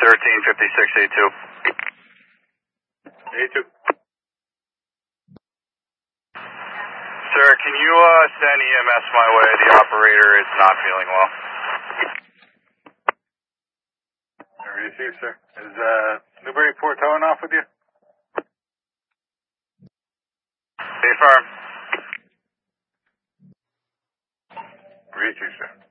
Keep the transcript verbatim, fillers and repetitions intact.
thirteen fifty-six A two. A two. Sir, can you uh, send E M S my way? The operator is not feeling well. I received, sir. Is uh, Newburyport towing off with you? Stay firm. Received, sir.